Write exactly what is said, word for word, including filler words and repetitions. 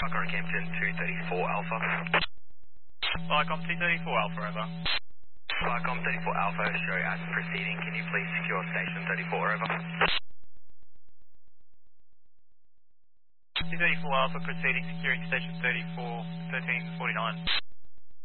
Rockhampton two thirty-four Alpha. Viacom two thirty-four Alpha, over. Viacom thirty-four Alpha, show as proceeding. Can you please secure station thirty-four, over? two thirty-four Alpha, proceeding, securing station thirty-four, thirteen forty-nine.